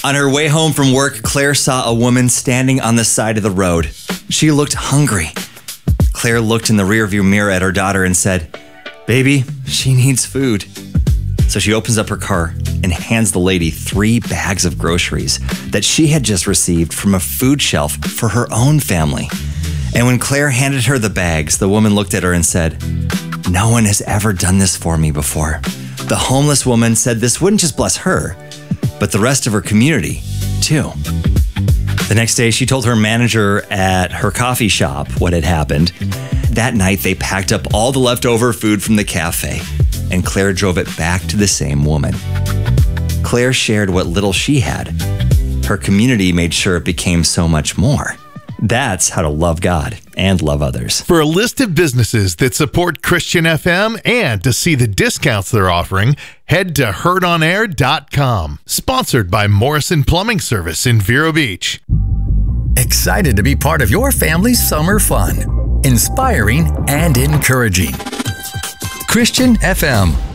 On her way home from work, Claire saw a woman standing on the side of the road. She looked hungry. Claire looked in the rearview mirror at her daughter and said, "Baby, she needs food." So she opens up her car and hands the lady 3 bags of groceries that she had just received from a food shelf for her own family. And when Claire handed her the bags, the woman looked at her and said, "No one has ever done this for me before." The homeless woman said this wouldn't just bless her, but the rest of her community, too. The next day, she told her manager at her coffee shop what had happened. That night, they packed up all the leftover food from the cafe, and Claire drove it back to the same woman. Claire shared what little she had. Her community made sure it became so much more. That's how to love God and love others. For a list of businesses that support Christian FM and to see the discounts they're offering, head to heardonair.com. Sponsored by Morrison Plumbing Service in Vero Beach. Excited to be part of your family's summer fun. Inspiring and encouraging. Christian FM.